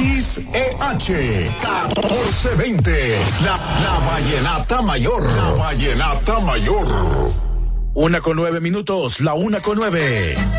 XEH 1420. La Vallenata Mayor. La Vallenata Mayor. 1:09, la 1:09.